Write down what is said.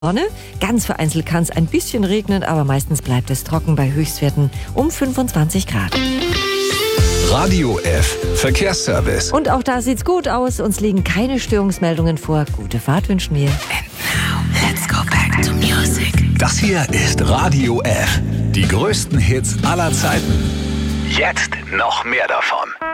Sonne. Ganz vereinzelt kann es ein bisschen regnen, aber meistens bleibt es trocken bei Höchstwerten um 25 Grad. Radio F Verkehrsservice. Und auch da sieht's gut aus. Uns liegen keine Störungsmeldungen vor. Gute Fahrt wünschen wir. And now, let's go back to music. Das hier ist Radio F. Die größten Hits aller Zeiten. Jetzt noch mehr davon.